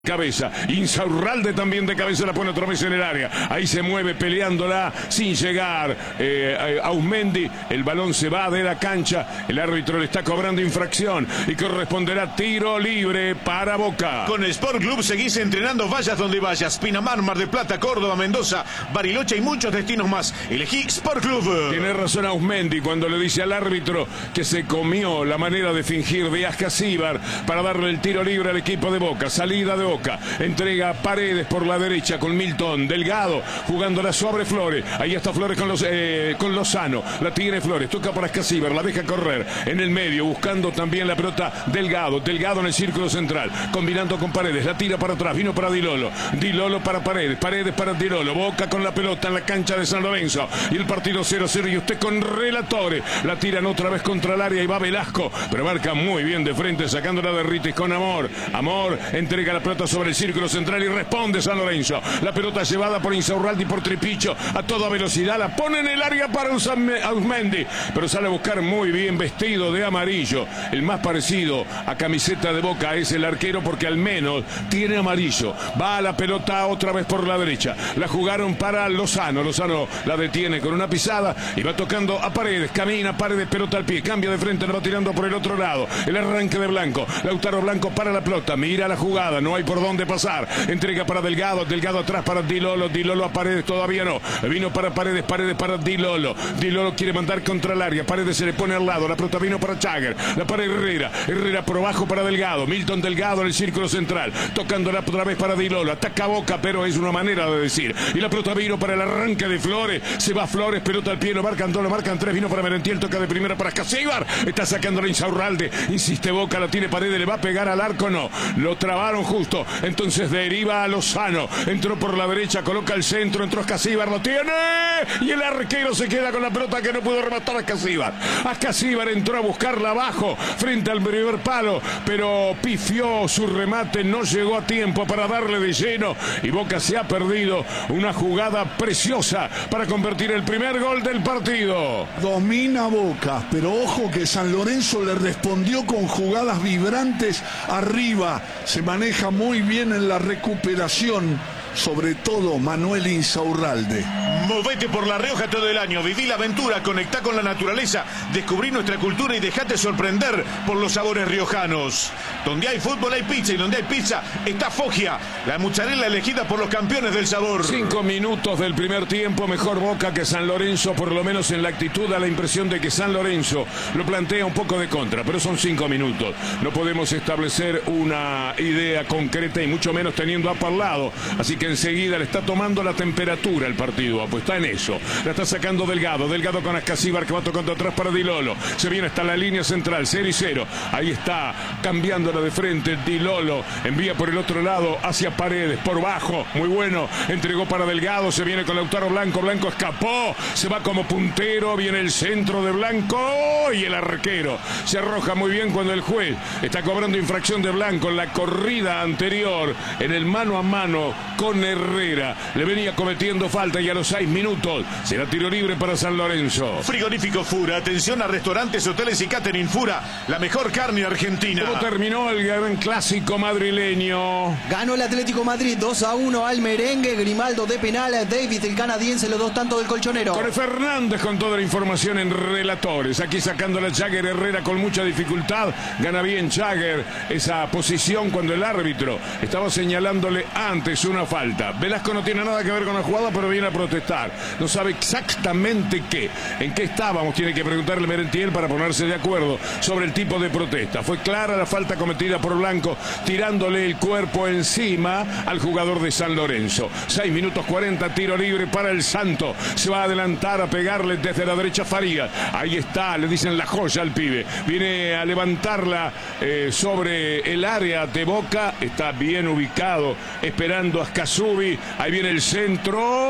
Cabeza, Insaurralde también de cabeza la pone otra vez en el área. Ahí se mueve peleándola sin llegar. Auzmendi, el balón se va de la cancha. El árbitro le está cobrando infracción y corresponderá tiro libre para Boca. Con Sport Club seguís entrenando, vayas donde vayas. Pinamar, Mar del Plata, Córdoba, Mendoza, Bariloche y muchos destinos más. Elegí Sport Club. Tiene razón Auzmendi cuando le dice al árbitro que se comió la manera de fingir de Ascasíbar para darle el tiro libre al equipo de Boca. Salida de Boca, entrega Paredes por la derecha con Milton, Delgado jugándola sobre Flores, ahí está Flores con Lozano, la tiene Flores, toca para Ascasíbar, la deja correr en el medio, buscando también la pelota Delgado en el círculo central, combinando con Paredes, la tira para atrás, vino para Dilolo para Paredes para Dilolo, Boca con la pelota en la cancha de San Lorenzo, y el partido 0-0, y usted con Relatore, la tiran otra vez contra el área y va Velasco, pero marca muy bien de frente, sacándola de Ritis con Amor entrega la pelota sobre el círculo central y responde San Lorenzo. La pelota llevada por Insaurralde y por Tripicho a toda velocidad. La pone en el área para Auzmendi, pero sale a buscar muy bien vestido de amarillo. El más parecido a camiseta de Boca es el arquero porque al menos tiene amarillo. Va a la pelota otra vez por la derecha. La jugaron para Lozano. Lozano la detiene con una pisada y va tocando a Paredes. Camina Paredes, pelota al pie. Cambia de frente, la va tirando por el otro lado. El arranque de Blanco. Lautaro Blanco para la pelota. Mira la jugada. No hay por dónde pasar, entrega para Delgado atrás para Dilolo a Paredes, todavía no, vino para Paredes para Dilolo quiere mandar contra el área, Paredes se le pone al lado, la pelota vino para Jagger, la para Herrera por abajo para Delgado, Milton Delgado en el círculo central, tocándola otra vez para Dilolo, ataca Boca, pero es una manera de decir, y la pelota vino para el arranque de Flores, se va Flores, pelota al pie, lo marcan dos, lo marcan tres, vino para Merentiel, toca de primera para Ascasíbar, está sacando la Insaurralde, insiste Boca, la tiene Paredes, le va a pegar al arco, no, lo trabaron justo, entonces deriva a Lozano, entró por la derecha, coloca el centro, entró Ascasíbar, lo tiene, y el arquero se queda con la pelota que no pudo rematar a Ascasíbar. Ascasíbar entró a buscarla abajo, frente al primer palo, pero pifió su remate, no llegó a tiempo para darle de lleno, y Boca se ha perdido una jugada preciosa para convertir el primer gol del partido. Domina Boca, pero ojo que San Lorenzo le respondió con jugadas vibrantes arriba, se maneja muy bien en la recuperación, sobre todo Manuel Insaurralde. Movete por La Rioja todo el año, viví la aventura, conectá con la naturaleza, descubrí nuestra cultura y dejate sorprender por los sabores riojanos. Donde hay fútbol hay pizza, y donde hay pizza está Foggia, la mozzarella elegida por los campeones del sabor. 5 minutos del primer tiempo, mejor Boca que San Lorenzo, por lo menos en la actitud da la impresión de que San Lorenzo lo plantea un poco de contra, pero son 5 minutos. No podemos establecer una idea concreta y mucho menos teniendo a parlado, así que enseguida le está tomando la temperatura el partido, pues está en eso. La está sacando Delgado con Ascasíbar que va tocando atrás para Dilolo. Se viene hasta la línea central, 0-0. Ahí está, cambiándola de frente Dilolo. Envía por el otro lado hacia Paredes, por bajo, muy bueno. Entregó para Delgado, se viene con Lautaro Blanco. Blanco escapó, se va como puntero, viene el centro de Blanco y el arquero se arroja muy bien cuando el juez está cobrando infracción de Blanco en la corrida anterior, en el mano a mano con Herrera. Le venía cometiendo falta y a los 6 minutos será tiro libre para San Lorenzo. Frigorífico Fura, atención a restaurantes, hoteles y catering Fura, la mejor carne argentina. ¿Cómo terminó el gran clásico madrileño? Ganó el Atlético Madrid 2-1 al merengue, Grimaldo de penal, David el canadiense, los dos tantos del colchonero. Con Fernández con toda la información en Relatores, aquí sacando la Jagger, Herrera con mucha dificultad, gana bien Jagger esa posición cuando el árbitro estaba señalándole antes una falta. Velasco no tiene nada que ver con la jugada, pero viene a protestar. No sabe exactamente en qué estábamos. Tiene que preguntarle a Merentiel para ponerse de acuerdo sobre el tipo de protesta. Fue clara la falta cometida por Blanco, tirándole el cuerpo encima al jugador de San Lorenzo. 6 minutos 40, tiro libre para el Santo. Se va a adelantar a pegarle desde la derecha Farías. Ahí está, le dicen la joya al pibe. Viene a levantarla sobre el área de Boca. Está bien ubicado, esperando a Ascasubi. Ahí viene el centro.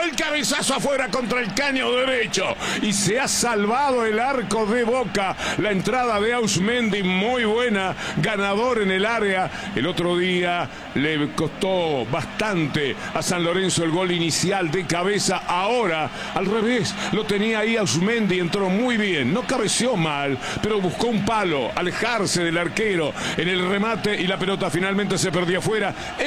el cabezazo afuera contra el caño derecho y se ha salvado el arco de Boca. La entrada de Ausmendi muy buena, ganador en el área. El otro día le costó bastante a San Lorenzo el gol inicial de cabeza. Ahora al revés, lo tenía ahí Ausmendi, entró muy bien, no cabeció mal, pero buscó un palo, alejarse del arquero en el remate y la pelota finalmente se perdió afuera.